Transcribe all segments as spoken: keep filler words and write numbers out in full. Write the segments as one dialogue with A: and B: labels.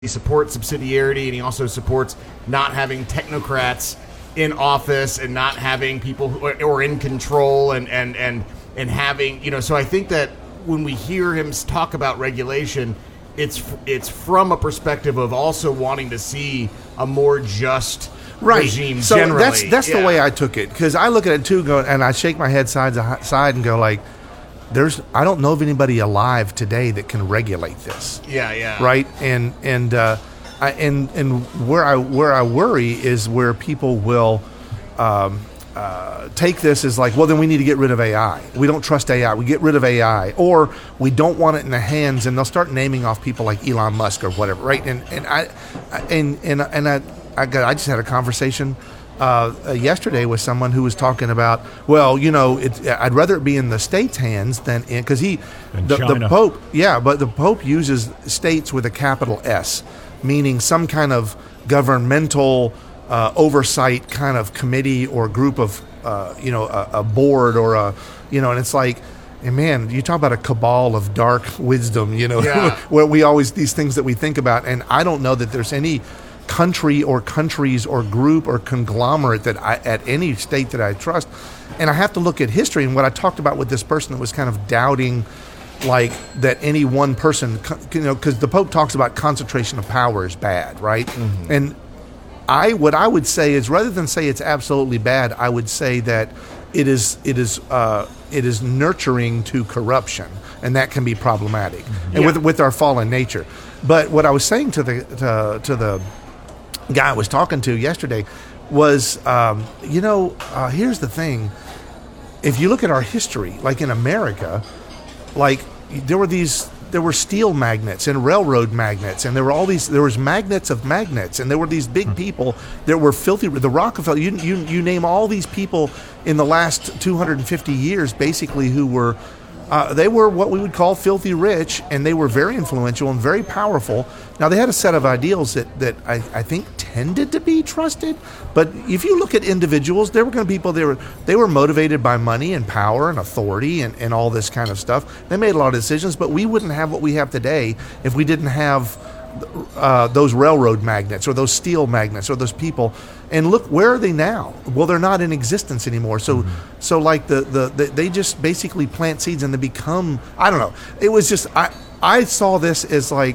A: He supports subsidiarity, and he also supports not having technocrats in office and not having people who are, or in control and, and, and, and having, you know, so I think that when we hear him talk about regulation, it's it's from a perspective of also wanting to see a more just
B: right.
A: regime
B: so
A: generally.
B: That's, that's
A: yeah.
B: the way I took it, because I look at it too, go, and I shake my head side to side and go like, There's, I don't know of anybody alive today that can regulate this.
A: Yeah, yeah.
B: Right, and and uh, I, and and where I where I worry is where people will um, uh, take this as like, well, then we need to get rid of A I. We don't trust A I. We get rid of A I, or we don't want it in the hands, and they'll start naming off people like Elon Musk or whatever. Right, and and I and and and I I, got, I just had a conversation. Uh, uh, yesterday with someone who was talking about, well, you know, it, I'd rather it be in the states' hands than in, because he, the, the Pope, yeah, but the Pope uses states with a capital S, meaning some kind of governmental uh, oversight kind of committee or group of, uh, you know, a, a board or a, you know, and it's like, and man, you talk about a cabal of dark wisdom, you know,
A: yeah.
B: where we always, these things that we think about, and I don't know that there's any country or countries or group or conglomerate that I, at any state that I trust. And I have to look at history, and what I talked about with this person that was kind of doubting like that any one person, you know, because the Pope talks about concentration of power is bad, right? Mm-hmm. And I, what I would say is, rather than say it's absolutely bad, I would say that it is it is uh, it is nurturing to corruption, and that can be problematic, mm-hmm. and
A: yeah.
B: with with our fallen nature. But what I was saying to the to, to the guy I was talking to yesterday was, um, you know, uh, here's the thing. If you look at our history, like in America, like there were these, there were steel magnets and railroad magnets, and there were all these, there was magnets of magnets, and there were these big people that were filthy. The Rockefeller, you you you name all these people in the last two hundred fifty years, basically, who were, uh, they were what we would call filthy rich, and they were very influential and very powerful. Now, they had a set of ideals that, that I, I think tended to be trusted, but if you look at individuals, there were going to be people, they were, they were motivated by money and power and authority and, and all this kind of stuff. They made a lot of decisions, but we wouldn't have what we have today if we didn't have uh, those railroad magnets or those steel magnets or those people. And look, where are they now? Well, they're not in existence anymore. So, mm-hmm. so like the, the, the they just basically plant seeds and they become, I don't know. It was just, I, I saw this as like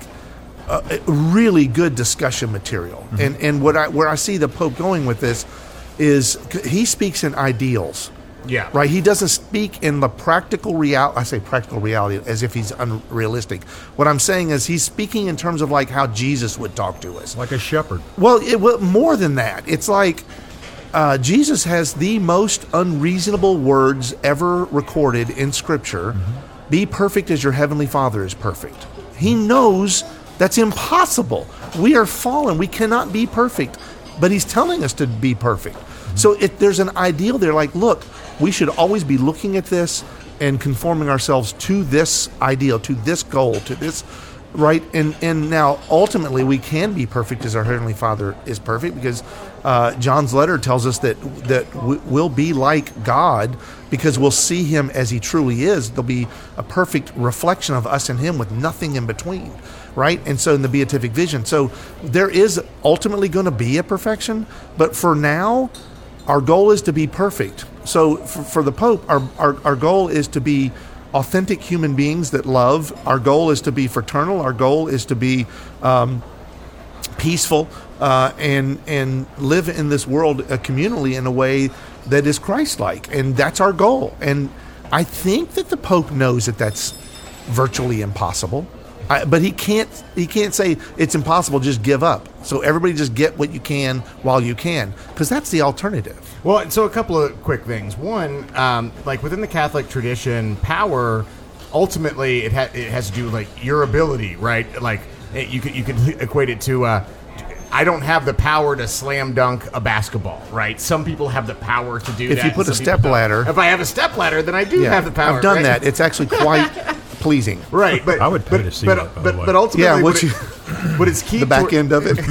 B: a really good discussion material. Mm-hmm. And, and what I, where I see the Pope going with this is he speaks in ideals.
A: Yeah.
B: Right. He doesn't speak in the practical reality. I say practical reality as if he's unrealistic. What I'm saying is he's speaking in terms of like how Jesus would talk to us.
C: Like a shepherd.
B: Well, it, well more than that. It's like uh, Jesus has the most unreasonable words ever recorded in Scripture. Mm-hmm. Be perfect as your heavenly Father is perfect. He knows that's impossible. We are fallen. We cannot be perfect. But he's telling us to be perfect. Mm-hmm. So it, there's an ideal there like, look, we should always be looking at this and conforming ourselves to this ideal, to this goal, to this, right? And and now, ultimately, we can be perfect as our Heavenly Father is perfect, because uh, John's letter tells us that, that we'll be like God because we'll see Him as He truly is. There'll be a perfect reflection of us and Him with nothing in between, right? And so in the beatific vision. So there is ultimately going to be a perfection, but for now, our goal is to be perfect. So for, for the Pope, our, our, our goal is to be authentic human beings that love. Our goal is to be fraternal. Our goal is to be um, peaceful uh, and and live in this world uh, communally in a way that is Christ-like. And that's our goal. And I think that the Pope knows that that's virtually impossible. I, but he can't he can't say it's impossible, just give up. So everybody just get what you can while you can, because that's the alternative.
A: Well, so a couple of quick things. One, um, like within the Catholic tradition, power, ultimately it, ha- it has to do with like your ability, right? Like it, you could you could equate it to uh, I don't have the power to slam dunk a basketball, right? Some people have the power to do
B: if
A: that.
B: If you put a
A: step
B: stepladder.
A: If I have a stepladder, then I do
B: yeah,
A: have the power.
B: I've done
A: right?
B: that. It's actually quite pleasing.
A: Right, but
C: I would pay
A: but,
C: to see
A: but,
C: that, by
A: but,
C: the way.
A: but ultimately,
B: yeah,
A: what,
B: you,
A: it, what it's key
B: the back
A: toward,
B: end of it.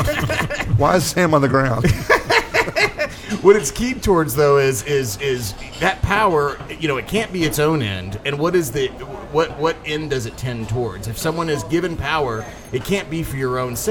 B: Why is Sam on the ground?
A: What it's keyed towards, though, is is is that power. You know, it can't be its own end. And what is the what what end does it tend towards? If someone is given power, it can't be for your own sake.